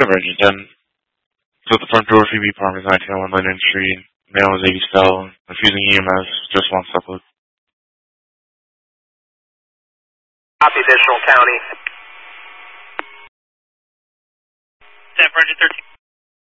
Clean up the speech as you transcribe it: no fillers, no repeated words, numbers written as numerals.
The Virgin 10. So at the front door, Phoebe Parker's 1901 Linden Street. Male is 80 style. Refusing EMS. Just wants upload. Copy, additional county. Virgin 13.